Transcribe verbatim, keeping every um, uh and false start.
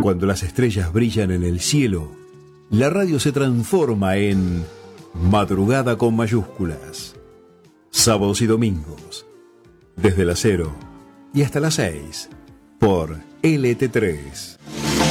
Cuando las estrellas brillan en el cielo, la radio se transforma en madrugada con mayúsculas. Sábados y domingos, desde las cero y hasta las seis, por L T tres.